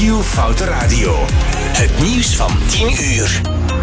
Giel Foute Radio. Het nieuws van 10 uur.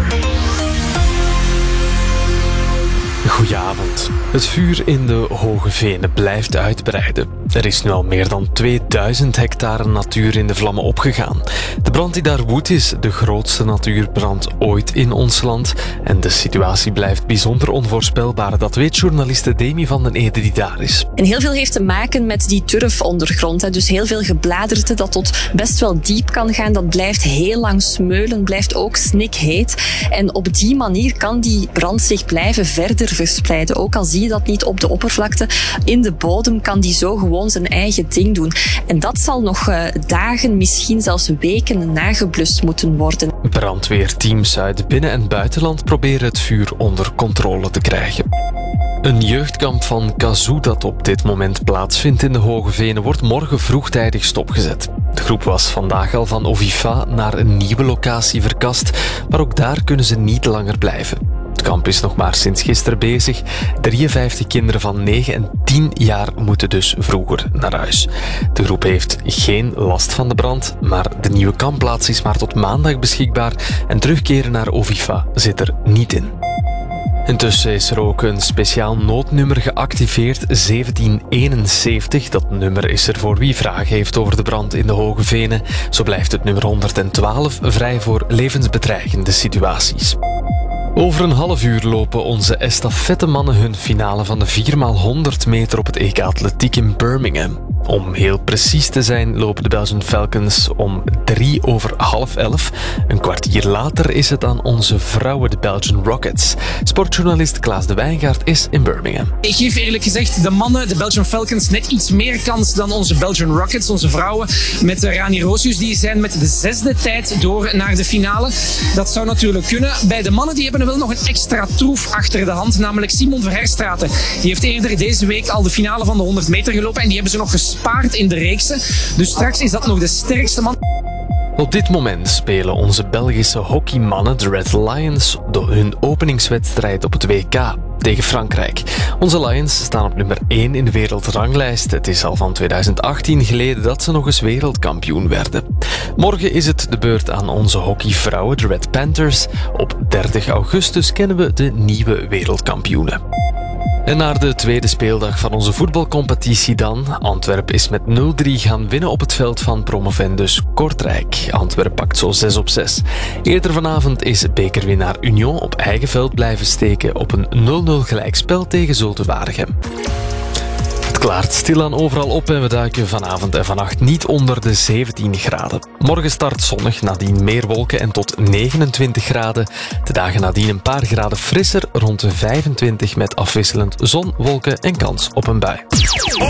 Goedenavond. Het vuur in de Hoge Venen blijft uitbreiden. Er is nu al meer dan 2000 hectare natuur in de vlammen opgegaan. De brand die daar woedt is de grootste natuurbrand ooit in ons land. En de situatie blijft bijzonder onvoorspelbaar. Dat weet journaliste Demi van den Ede die daar is. En heel veel heeft te maken met die turfondergrond. Dus heel veel gebladerte dat tot best wel diep kan gaan. Dat blijft heel lang smeulen, blijft ook snikheet. En op die manier kan die brand zich blijven verder verspreiden. Ook al zie je dat niet op de oppervlakte. In de bodem kan die zo gewoon zijn eigen ding doen. En dat zal nog dagen, misschien zelfs weken nageblust moeten worden. Brandweerteams uit binnen- en buitenland proberen het vuur onder controle te krijgen. Een jeugdkamp van Kazoo dat op dit moment plaatsvindt in de Hoge Venen wordt morgen vroegtijdig stopgezet. De groep was vandaag al van Ovifa naar een nieuwe locatie verkast, maar ook daar kunnen ze niet langer blijven. Het kamp is nog maar sinds gisteren bezig. 53 kinderen van 9 en 10 jaar moeten dus vroeger naar huis. De groep heeft geen last van de brand, maar de nieuwe kampplaats is maar tot maandag beschikbaar en terugkeren naar Ovifa zit er niet in. Intussen is er ook een speciaal noodnummer geactiveerd, 1771. Dat nummer is er voor wie vragen heeft over de brand in de Hoge Venen. Zo blijft het nummer 112 vrij voor levensbedreigende situaties. Over een half uur lopen onze estafettemannen hun finale van de 4x100 meter op het EK Atletiek in Birmingham. Om heel precies te zijn lopen de Belgian Falcons om 11:03. Een kwartier later is het aan onze vrouwen, de Belgian Rockets. Sportjournalist Klaas de Wijngaard is in Birmingham. Ik geef eerlijk gezegd de mannen, de Belgian Falcons, net iets meer kans dan onze Belgian Rockets, onze vrouwen. Met Rani Roosius, die zijn met de 6e tijd door naar de finale. Dat zou natuurlijk kunnen. Bij de mannen die hebben wel nog een extra troef achter de hand, namelijk Simon Verherstraten. Die heeft eerder deze week al de finale van de 100 meter gelopen en die hebben ze nog gespaard in de reeksen. Dus straks is dat nog de sterkste man. Op dit moment spelen onze Belgische hockeymannen, de Red Lions, hun openingswedstrijd op het WK tegen Frankrijk. Onze Lions staan op nummer 1 in de wereldranglijst. Het is al van 2018 geleden dat ze nog eens wereldkampioen werden. Morgen is het de beurt aan onze hockeyvrouwen, de Red Panthers. Op 30 augustus kennen we de nieuwe wereldkampioenen. En naar de tweede speeldag van onze voetbalcompetitie dan. Antwerpen is met 0-3 gaan winnen op het veld van promovendus Kortrijk. Antwerpen pakt zo 6-6. Eerder vanavond is bekerwinnaar Union op eigen veld blijven steken op een 0-0 gelijkspel tegen Zulte Waregem. Het klaart stilaan overal op en we duiken vanavond en vannacht niet onder de 17 graden. Morgen start zonnig, nadien meer wolken en tot 29 graden. De dagen nadien een paar graden frisser, rond de 25 met afwisselend zon, wolken en kans op een bui.